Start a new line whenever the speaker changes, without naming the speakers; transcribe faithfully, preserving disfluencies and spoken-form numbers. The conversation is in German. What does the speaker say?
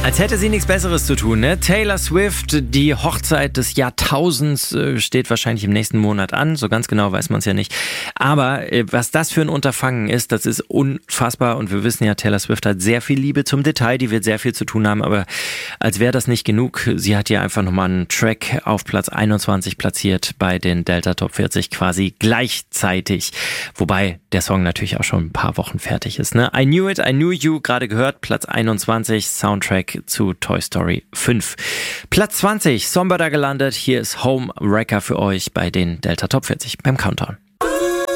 Als hätte sie nichts Besseres zu tun, ne? Taylor Swift, die Hochzeit des Jahrtausends äh, steht wahrscheinlich im nächsten Monat an. So ganz genau weiß man es ja nicht. Aber äh, was das für ein Unterfangen ist, das ist unfassbar. Und wir wissen ja, Taylor Swift hat sehr viel Liebe zum Detail, die wird sehr viel zu tun haben. Aber als wäre das nicht genug, sie hat hier einfach nochmal einen Track auf Platz einundzwanzig platziert bei den Delta Top vierzig quasi gleichzeitig. Wobei der Song natürlich auch schon ein paar Wochen fertig ist, ne? I Knew It, I Knew You, gerade gehört, Platz einundzwanzig, Soundtrack zu Toy Story fünf. Platz zwanzig, Somber da gelandet. Hier ist Home Wrecker für euch bei den Delta Top vierzig beim Countdown.